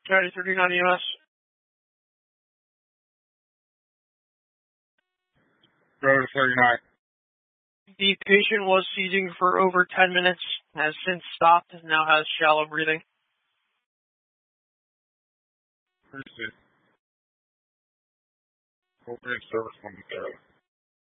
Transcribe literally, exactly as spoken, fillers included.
County thirty-nine E M S. Go to thirty-nine. The patient was seizing for over ten minutes, has since stopped, and now has shallow breathing. Appreciate it. Opening service momentarily.